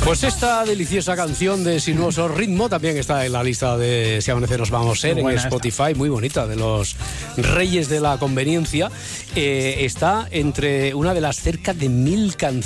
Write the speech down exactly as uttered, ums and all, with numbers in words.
Pues esta deliciosa canción de Sinuoso Ritmo también está en la lista de Si Amanece Nos Vamos a Ser en Spotify, esta. Muy bonita, de los Reyes de la Conveniencia. Eh, está entre una de las cerca de mil canciones